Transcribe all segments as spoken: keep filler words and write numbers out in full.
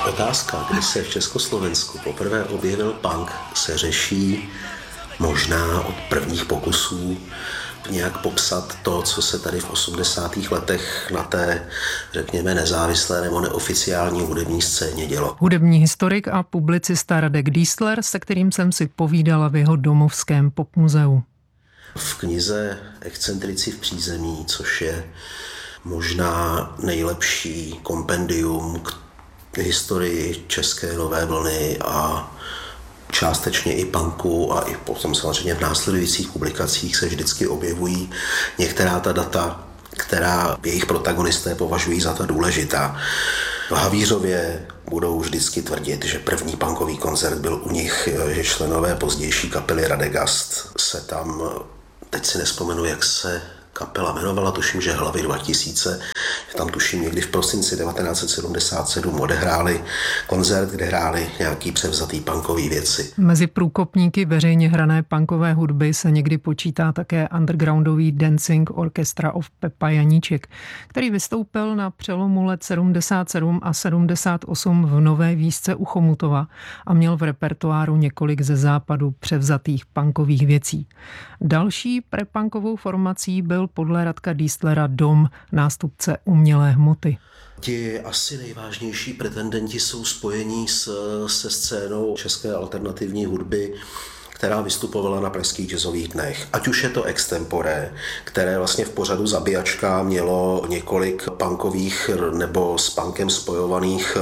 Otázka, kdy se v Československu poprvé objevil punk, se řeší možná od prvních pokusů nějak popsat to, co se tady v osmdesátých letech na té, řekněme, nezávislé nebo neoficiální hudební scéně dělo. Hudební historik a publicista Radek Diesler, se kterým jsem si povídala v jeho domovském popmuzeu. V knize Excentrici v přízemí, což je možná nejlepší kompendium k historii české nové vlny a částečně i punku a i potom samozřejmě v následujících publikacích se vždycky objevují některá ta data, která jejich protagonisté považují za ta důležitá. V Havířově budou vždycky tvrdit, že první punkový koncert byl u nich, že členové pozdější kapely Radegast se tam, teď si nespomenu, jak se kapela jmenovala, tuším, že Hlavy dva tisíce, tam tuším někdy v prosinci devatenáct set sedmdesát sedm odehráli koncert, kde hráli nějaký převzatý punkový věci. Mezi průkopníky veřejně hrané punkové hudby se někdy počítá také undergroundový Dancing Orchestra of Pepa Janíček, který vystoupil na přelomu let sedmdesát sedm a sedmdesát osm v Nové Výšce u Chomutova a měl v repertoáru několik ze západu převzatých punkových věcí. Další prepunkovou formací byl podle Radka Dieslera Dom, nástupce umělé hmoty. Ti asi nejvážnější pretendenti jsou spojení s, se scénou české alternativní hudby, která vystupovala na pražských jazzových dnech. Ať už je to Extempore, které vlastně v pořadu Zabíjačka mělo několik punkových nebo s punkem spojovaných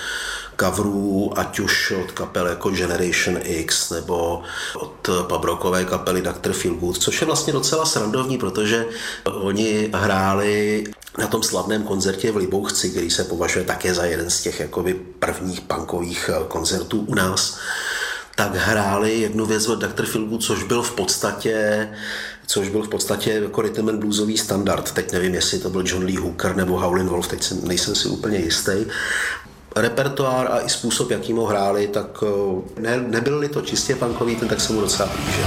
coverů, ať už od kapel jako Generation X nebo od pubrockové kapely doktor Feelgood, což je vlastně docela srandovní, protože oni hráli na tom slavném koncertě v Libouchci, který se považuje také za jeden z těch jakoby prvních punkových koncertů u nás, tak hráli jednu věc od doktor Feelgood, což byl v podstatě což byl v podstatě jako rhythm and bluesový standard. Teď nevím, jestli to byl John Lee Hooker nebo Howlin' Wolf, teď jsem, nejsem si úplně jistý. Repertoár a i způsob, jakým ho hráli, tak ne, nebyl-li to čistě punkový, ten tak se mu docela blížil.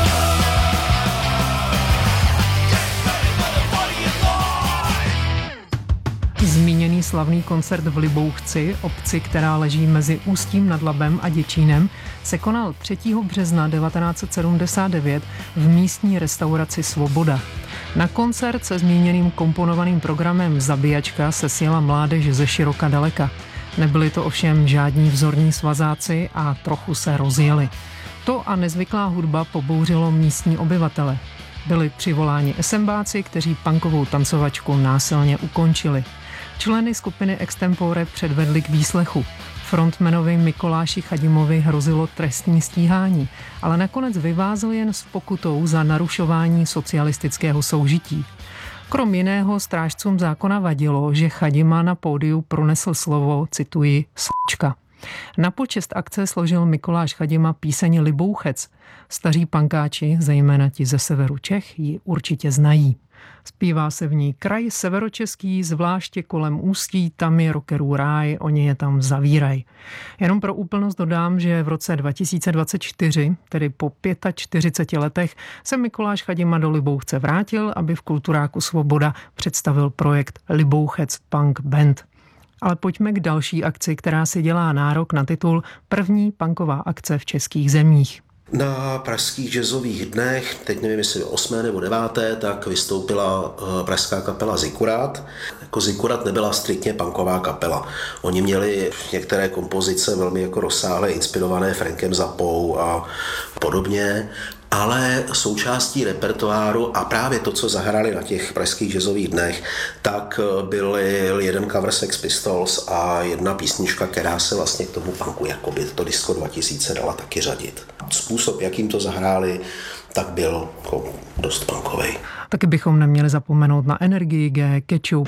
Zmíněný slavný koncert v Libouchci, obci, která leží mezi Ústím nad Labem a Děčínem, se konal třetího března devatenáct set sedmdesát devět v místní restauraci Svoboda. Na koncert se zmíněným komponovaným programem Zabíjačka se sjela mládež ze široka daleka. Nebyli to ovšem žádní vzorní svazáci a trochu se rozjeli. To a nezvyklá hudba pobouřilo místní obyvatele. Byli přivoláni esembáci, kteří punkovou tancovačku násilně ukončili. Členy skupiny Extempore předvedli k výslechu. Frontmanovi Mikuláši Chadimovi hrozilo trestní stíhání, ale nakonec vyvázl jen s pokutou za narušování socialistického soužití. Krom jiného strážcům zákona vadilo, že Chadima na pódiu pronesl slovo, cituji, s***čka. Na počest akce složil Mikuláš Chadima píseň Libouchec. Staří pankáči, zejména ti ze severu Čech, ji určitě znají. Zpívá se v ní kraj severočeský, zvláště kolem Ústí, tam je rockerů ráj, oni je tam zavíraj. Jenom pro úplnost dodám, že v roce dva tisíce dvacet čtyři, tedy po čtyřiceti pěti letech, se Mikuláš Chadima do Libouchce vrátil, aby v Kulturáku Svoboda představil projekt Libouchec Punk Band. Ale pojďme k další akci, která si dělá nárok na titul První punková akce v českých zemích. Na pražských jazzových dnech, teď nevím, jestli osmé nebo deváté, tak vystoupila pražská kapela Zikurat. Jako Zikurat nebyla striktně punková kapela. Oni měli některé kompozice velmi jako rozsáhlé, inspirované Frankem Zappou a podobně, ale součástí repertoáru a právě to, co zahrali na těch pražských jazzových dnech, tak byl jeden cover Sex Pistols a jedna písnička, která se vlastně k tomu punku, jakoby to Disco dva tisíce dala taky řadit. Způsob, jakým to zahráli, tak byl jako dost punkovej. Taky bychom neměli zapomenout na Energii G, Ketchup.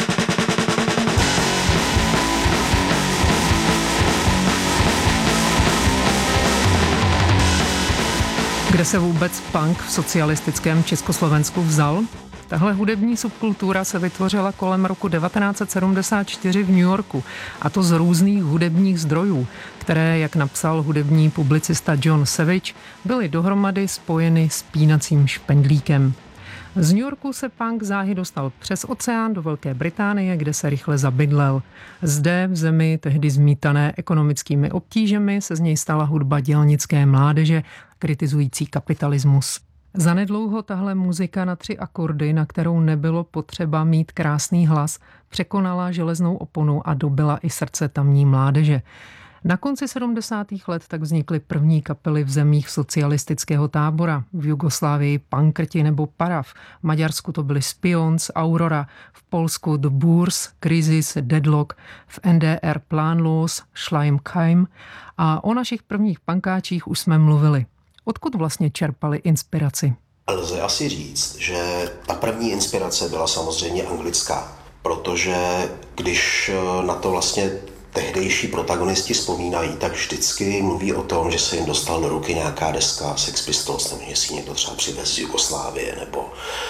Kde se vůbec punk v socialistickém Československu vzal? Tahle hudební subkultura se vytvořila kolem roku devatenáct set sedmdesát čtyři v New Yorku, a to z různých hudebních zdrojů, které, jak napsal hudební publicista John Savage, byly dohromady spojeny s pínacím špendlíkem. Z New Yorku se punk záhy dostal přes oceán do Velké Británie, kde se rychle zabydlel. Zde v zemi, tehdy zmítané ekonomickými obtížemi, se z něj stala hudba dělnické mládeže, kritizující kapitalismus. Zanedlouho tahle muzika na tři akordy, na kterou nebylo potřeba mít krásný hlas, překonala železnou oponu a dobyla i srdce tamní mládeže. Na konci sedmdesátých let tak vznikly první kapely v zemích socialistického tábora. V Jugoslávii Pankrti nebo Parav, v Maďarsku to byly Spions, Aurora, v Polsku The Boors, Crisis, Deadlock, v N D R Planlos, Schleimkeim a o našich prvních pankáčích už jsme mluvili. Odkud vlastně čerpali inspiraci? Lze asi říct, že ta první inspirace byla samozřejmě anglická, protože když na to vlastně tehdejší protagonisti vzpomínají, tak vždycky mluví o tom, že se jim dostal do ruky nějaká deska Sex Pistols, nebo že si někdo třeba přivez z Jugoslávie, nebo,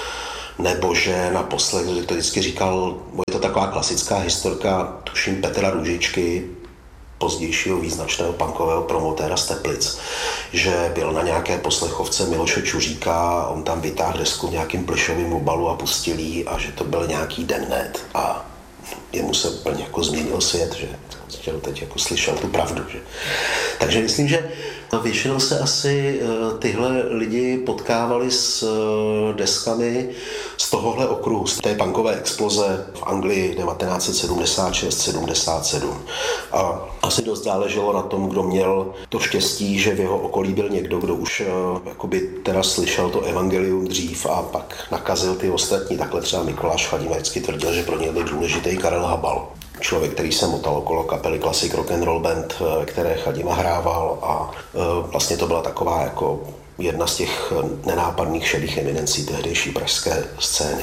nebo že naposled, to vždycky říkal, je to taková klasická historka, tuším Petra Růžičky, pozdějšího význačného punkového promotéra z Teplic, že byl na nějaké poslechovce Miloše Čuříka, on tam vytáhl desku v nějakým plišovým obalu a pustil jí a že to byl nějaký Dennet a jemu se úplně jako změnil svět, že chtěl teď jako slyšel tu pravdu. Že? Takže myslím, že většinou se asi tyhle lidi potkávali s deskami z tohohle okruhu, z té punkové exploze v Anglii devatenáct set sedmdesát šest sedmdesát sedm. A asi dost záleželo na tom, kdo měl to štěstí, že v jeho okolí byl někdo, kdo už jakoby teda slyšel to evangelium dřív a pak nakazil ty ostatní. Takhle třeba Mikuláš Chadima vždycky tvrdil, že pro něj byl důležitý Karel Habal. Člověk, který se motal okolo kapely Classic Rock and Roll Band, které Chadima hrával a vlastně to byla taková jako jedna z těch nenápadných šedých eminencí tehdejší pražské scény.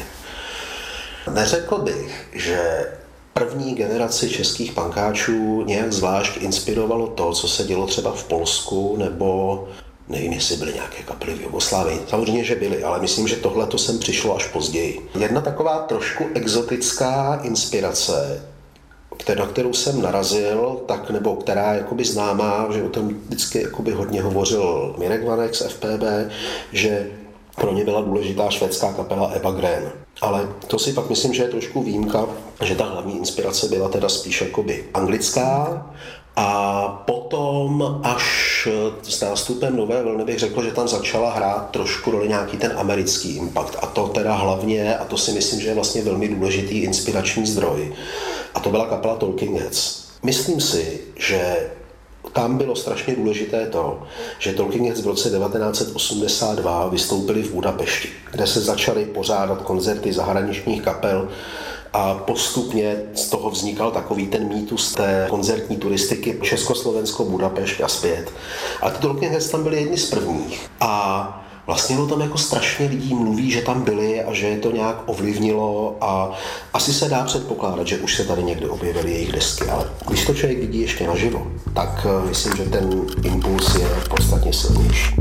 Neřekl bych, že první generaci českých punkáčů nějak zvlášť inspirovalo to, co se dělo třeba v Polsku, nebo nevím, jestli byly nějaké kapely v Jugoslávii. Samozřejmě, že byly, ale myslím, že tohle to sem přišlo až později. Jedna taková trošku exotická inspirace, na kterou jsem narazil, tak nebo která je jakoby známá, že o tom vždycky jakoby hodně hovořil Mirek Vanek z F P B, že pro ně byla důležitá švédská kapela Eva Grön. Ale to si pak myslím, že je trošku výjimka, že ta hlavní inspirace byla teda spíš jakoby anglická. A potom až s nástupem nové vlny bych řekl, že tam začala hrát trošku roli nějaký ten americký impact. A to teda hlavně, a to si myslím, že je vlastně velmi důležitý inspirační zdroj. A to byla kapela Talking Heads. Myslím si, že tam bylo strašně důležité to, že Talking Heads v roce devatenáct set osmdesát dva vystoupili v Budapešti, kde se začaly pořádat koncerty zahraničních kapel a postupně z toho vznikal takový ten mýtus té koncertní turistiky Československo, Budapešť a zpět. A ty Talking Heads tam byly jedni z prvních. A vlastně o tom jako strašně lidí mluví, že tam byli a že je to nějak ovlivnilo a asi se dá předpokládat, že už se tady někde objevily jejich desky, ale když to člověk vidí ještě naživo, tak myslím, že ten impuls je podstatně silnější.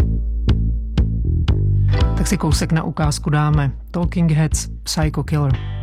Tak si kousek na ukázku dáme. Talking Heads, Psycho Killer.